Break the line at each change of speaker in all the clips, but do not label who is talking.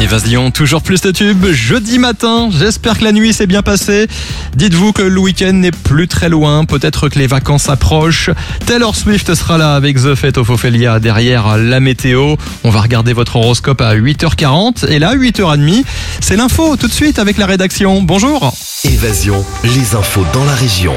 Évasion, toujours plus de tubes. Jeudi matin, j'espère que la nuit s'est bien passée. Dites-vous que le week-end n'est plus très loin. Peut-être que les vacances approchent. Taylor Swift sera là avec The Fête of Ophelia derrière la météo. On va regarder votre horoscope à 8h40. Et là, 8h30, c'est l'info tout de suite avec la rédaction. Bonjour.
Évasion, les infos dans la région.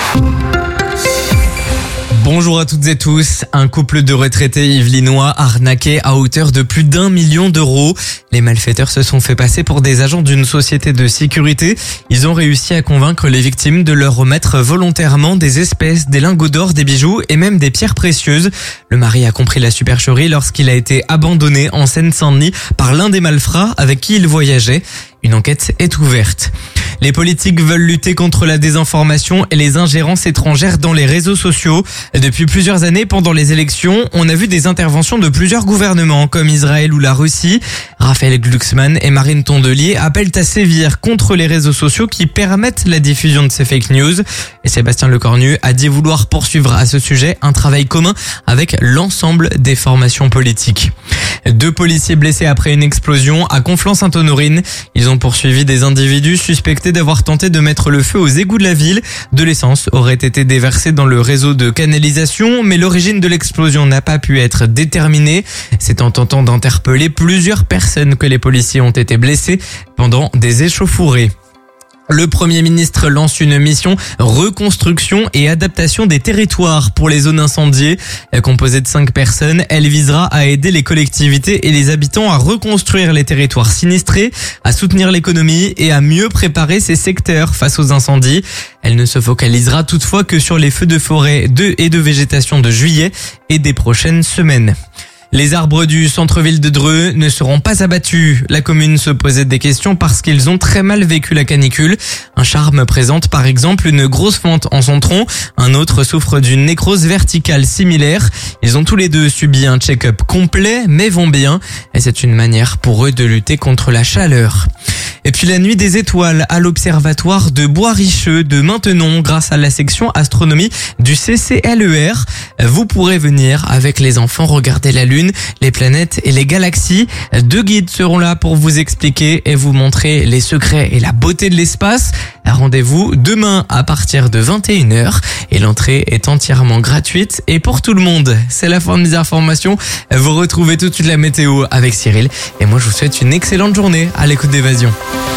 Bonjour à toutes et tous. Un couple de retraités yvelinois arnaqué à hauteur de plus d'1 million d'euros. Les malfaiteurs se sont fait passer pour des agents d'une société de sécurité. Ils ont réussi à convaincre les victimes de leur remettre volontairement des espèces, des lingots d'or, des bijoux et même des pierres précieuses. Le mari a compris la supercherie lorsqu'il a été abandonné en Seine-Saint-Denis par l'un des malfrats avec qui il voyageait. Une enquête est ouverte. Les politiques veulent lutter contre la désinformation et les ingérences étrangères dans les réseaux sociaux. Depuis plusieurs années, pendant les élections, on a vu des interventions de plusieurs gouvernements, comme Israël ou la Russie. Raphaël Glucksmann et Marine Tondelier appellent à sévir contre les réseaux sociaux qui permettent la diffusion de ces fake news. Et Sébastien Lecornu a dit vouloir poursuivre à ce sujet un travail commun avec l'ensemble des formations politiques. 2 policiers blessés après une explosion à Conflans-Sainte-Honorine. Ils ont poursuivi des individus suspectés d'avoir tenté de mettre le feu aux égouts de la ville. De l'essence aurait été déversée dans le réseau de canalisation, mais l'origine de l'explosion n'a pas pu être déterminée. C'est en tentant d'interpeller plusieurs personnes que les policiers ont été blessés pendant des échauffourées. Le Premier ministre lance une mission reconstruction et adaptation des territoires pour les zones incendiées. Composée de 5 personnes, elle visera à aider les collectivités et les habitants à reconstruire les territoires sinistrés, à soutenir l'économie et à mieux préparer ces secteurs face aux incendies. Elle ne se focalisera toutefois que sur les feux de forêt et de végétation de juillet et des prochaines semaines. Les arbres du centre-ville de Dreux ne seront pas abattus. La commune se posait des questions parce qu'ils ont très mal vécu la canicule. Un charme présente par exemple une grosse fente en son tronc. Un autre souffre d'une nécrose verticale similaire. Ils ont tous les deux subi un check-up complet mais vont bien. Et c'est une manière pour eux de lutter contre la chaleur. Et puis la nuit des étoiles à l'observatoire de Bois-Richeux de Maintenon grâce à la section astronomie du CCLER. Vous pourrez venir avec les enfants regarder la Lune, les planètes et les galaxies. 2 guides seront là pour vous expliquer et vous montrer les secrets et la beauté de l'espace. Rendez-vous demain à partir de 21h et l'entrée est entièrement gratuite et pour tout le monde. C'est la fin des informations. Vous retrouvez tout de suite la météo avec Cyril et moi je vous souhaite une excellente journée à l'écoute d'Évasion.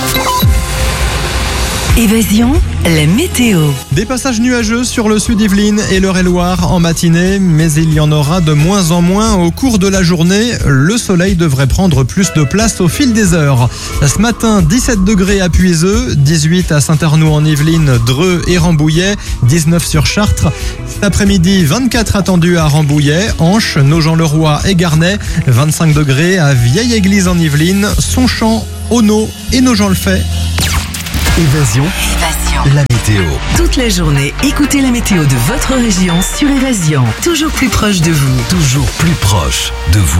Évasion, la météo.
Des passages nuageux sur le sud Yvelines et l'Eure-et-Loire en matinée, mais il y en aura de moins en moins au cours de la journée. Le soleil devrait prendre plus de place au fil des heures. Ce matin, 17 degrés à Puiseux, 18 à Saint-Arnoux en Yvelines, Dreux et Rambouillet, 19 sur Chartres. Cet après-midi, 24 attendus à Rambouillet, Anche, Nogent-le-Roi et Garnay, 25 degrés à Vieille-Église en Yvelines, Sonchamp, Auneau et Nogent-le-Fait.
Évasion, la météo.
Toute la journée, écoutez la météo de votre région sur Évasion. Toujours plus proche de vous.
Toujours plus proche de vous.